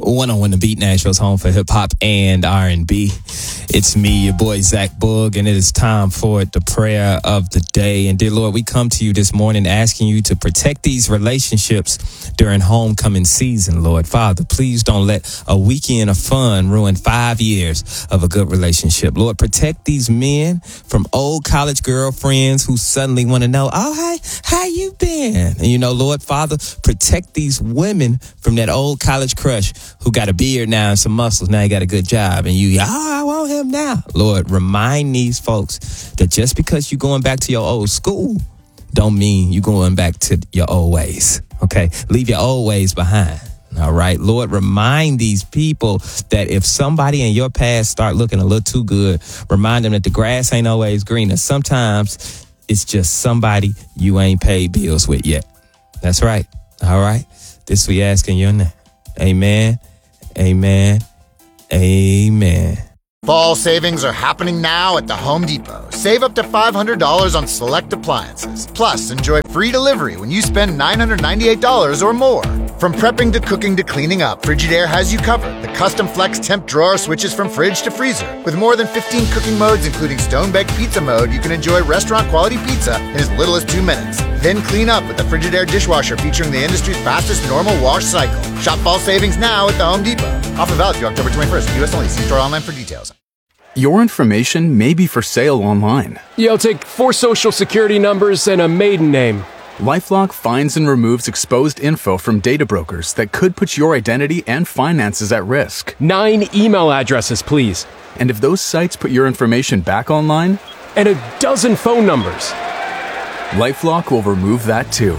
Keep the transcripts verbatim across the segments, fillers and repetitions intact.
one oh one The Beat, Nashville's home for hip-hop and R and B. It's me, your boy, Zach Boog, and it is time for the prayer of the day. And dear Lord, we come to you this morning asking you to protect these relationships during homecoming season, Lord. Father, please don't let a weekend of fun ruin five years of a good relationship. Lord, protect these men from old college girlfriends who suddenly want to know, oh, hi, how you been? And you know, Lord, Father, protect these women from that old college crush who got a beard now and some muscles. Now he got a good job. And you, oh, I want him now. Lord, remind these folks that just because you're going back to your old school don't mean you're going back to your old ways. Okay? Leave your old ways behind. All right? Lord, remind these people that if somebody in your past start looking a little too good, remind them that the grass ain't always greener. Sometimes it's just somebody you ain't paid bills with yet. That's right. All right? This we ask in your name. Amen. Amen. Amen. Fall savings are happening now at the Home Depot. Save up to five hundred dollars on select appliances. Plus, enjoy free delivery when you spend nine hundred ninety-eight dollars or more. From prepping to cooking to cleaning up, Frigidaire has you covered. The custom flex temp drawer switches from fridge to freezer. With more than fifteen cooking modes, including stone-baked pizza mode, you can enjoy restaurant-quality pizza in as little as two minutes. Then clean up with the Frigidaire dishwasher featuring the industry's fastest normal wash cycle. Shop fall savings now at the Home Depot. Offer valid through October twenty-first. U S only. See store online for details. Your information may be for sale online. Yo, take four social security numbers and a maiden name. LifeLock finds and removes exposed info from data brokers that could put your identity and finances at risk. Nine email addresses, please. And if those sites put your information back online? And a dozen phone numbers. LifeLock will remove that too.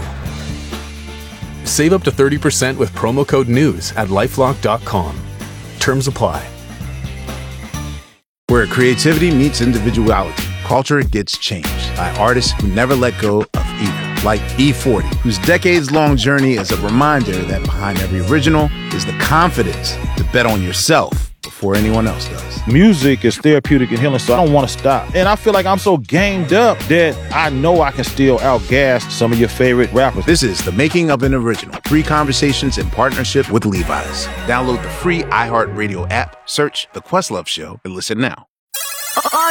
Save up to thirty percent with promo code NEWS at lifelock dot com. Terms apply. Where creativity meets individuality, culture gets changed by artists who never let go of either. Like E forty, whose decades-long journey is a reminder that behind every original is the confidence to bet on yourself before anyone else does. Music is therapeutic and healing, so I don't want to stop. And I feel like I'm so gamed up that I know I can still outgas some of your favorite rappers. This is The Making of an Original. Free conversations in partnership with Levi's. Download the free iHeartRadio app, search The Questlove Show, and listen now. Are